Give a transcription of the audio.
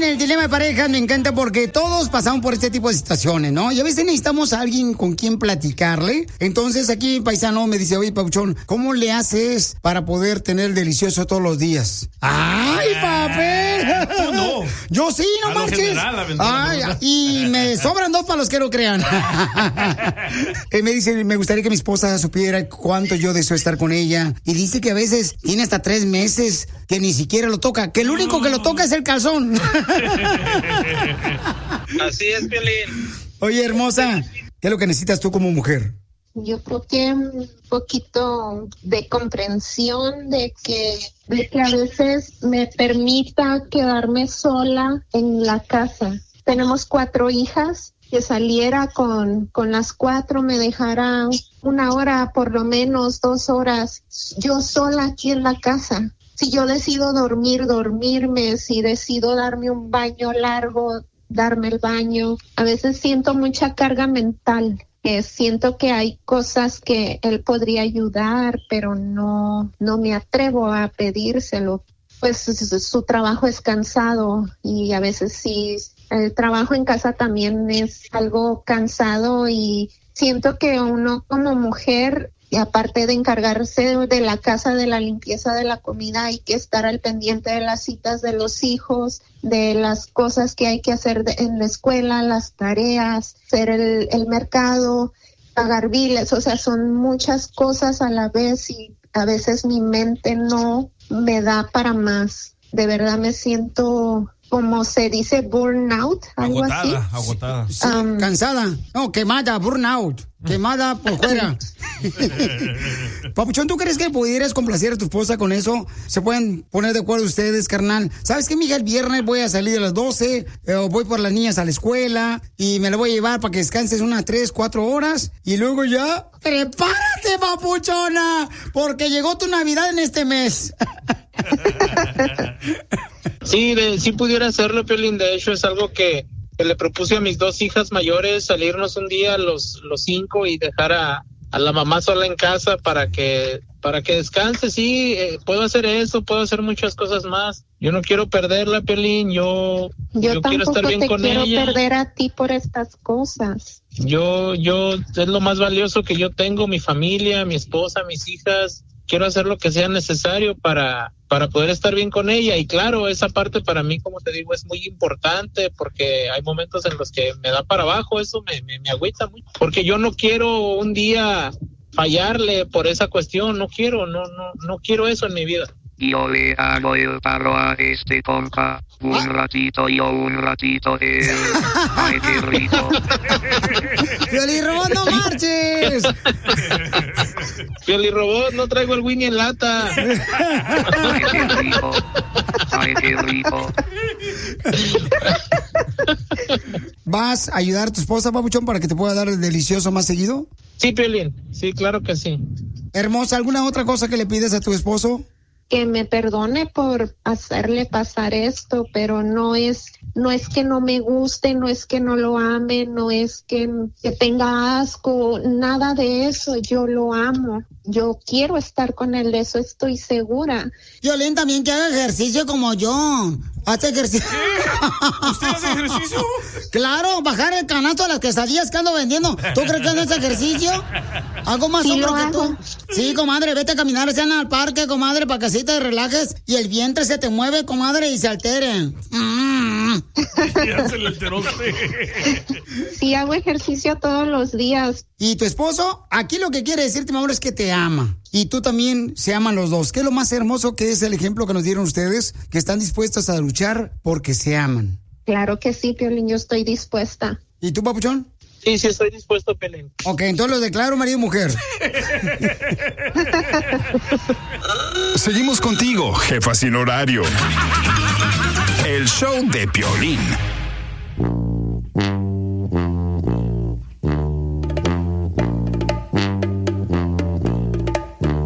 el dilema de parejas me encanta porque todos pasamos por este tipo de situaciones, ¿no? Y a veces necesitamos a alguien con quien platicarle. Entonces aquí paisano me dice, oye, Papuchón, ¿cómo le haces para poder tener delicioso todos los días? ¡Ay, papel! Tú no. Yo sí, no marches. Ay, y me sobran dos para los que no crean. Me dice, me gustaría que mi esposa supiera cuánto yo deseo estar con ella. Y dice que a veces tiene hasta 3 meses que ni siquiera lo toca, que el único que lo toca es el calzón. Así es, Piolín. Oye, hermosa, ¿qué es lo que necesitas tú como mujer? Yo creo que un poquito de comprensión de que a veces me permita quedarme sola en la casa. Tenemos 4 hijas, que saliera con las 4, me dejara 1 hora, por lo menos 2 horas, yo sola aquí en la casa. Si yo decido dormirme, si decido darme un baño largo, darme el baño. A veces siento mucha carga mental. Siento que hay cosas que él podría ayudar, pero no me atrevo a pedírselo. Pues su trabajo es cansado y a veces sí, el trabajo en casa también es algo cansado y siento que uno como mujer, y aparte de encargarse de la casa, de la limpieza de la comida, hay que estar al pendiente de las citas de los hijos, de las cosas que hay que hacer en la escuela, las tareas, hacer el mercado, pagar biles, o sea, son muchas cosas a la vez y a veces mi mente no me da para más. De verdad me siento, como se dice, burnout, algo agotada, así. Agotada. Sí, cansada. No, quemada, burnout. Quemada por fuera. Papuchón, ¿tú crees que pudieras complacer a tu esposa con eso? ¿Se pueden poner de acuerdo ustedes, carnal? ¿Sabes qué, mija? El viernes voy a salir a las 12, voy por las niñas a la escuela y me la voy a llevar para que descanses unas 3, 4 horas y luego ya, prepárate, papuchona, porque llegó tu Navidad en este mes. Sí, sí pudiera hacerlo, Piolín. De hecho, es algo que le propuse a mis 2 hijas mayores, salirnos un día los 5 y dejar a la mamá sola en casa para que descanse. Sí, puedo hacer eso, puedo hacer muchas cosas más. Yo no quiero perderla, Piolín. Yo quiero estar bien con ella. Yo tampoco te quiero perder a ti por estas cosas. Yo es lo más valioso que yo tengo, mi familia, mi esposa, mis hijas. Quiero hacer lo que sea necesario para poder estar bien con ella. Y claro, esa parte para mí, como te digo, es muy importante porque hay momentos en los que me da para abajo, eso me agüita mucho. Porque yo no quiero un día fallarle por esa cuestión, no quiero eso en mi vida. Yo le hago el paro a este compa, un ratito yo, un ratito él. Ay, qué rico. ¡Piolirrobot, no marches! Piolirrobot, no traigo el Winnie en lata. Ay, qué rico. Ay, qué rico. ¿Vas a ayudar a tu esposa, papuchón, para que te pueda dar el delicioso más seguido? Sí, Piolín, sí, claro que sí. Hermosa, ¿alguna otra cosa que le pides a tu esposo? Que me perdone por hacerle pasar esto, pero no es que no me guste, no es que no lo ame, no es que tenga asco, nada de eso. Yo lo amo, yo quiero estar con él, de eso estoy segura. Violín, también que haga ejercicio como yo. Hace ejercicio. ¿Qué? ¿Usted hace ejercicio? Claro, bajar el canasto de las quesadillas que ando vendiendo. ¿Tú crees que no es ejercicio? Hago más hombro que tú. Sí, comadre, vete a caminar al parque, comadre, para que así te relajes y el vientre se te mueve, comadre, y se altere. Ya se le alteró usted. Sí, hago ejercicio todos los días. ¿Y tu esposo? Aquí lo que quiere decirte, mi amor, es que te ama. Y tú también se aman los dos. ¿Qué es lo más hermoso que es el ejemplo que nos dieron ustedes? Que están dispuestos a luchar porque se aman. Claro que sí, Piolín, yo estoy dispuesta. ¿Y tú, papuchón? Sí, estoy dispuesto, Piolín. Ok, entonces lo declaro marido y mujer. Seguimos contigo, jefa sin horario. El show de Piolín.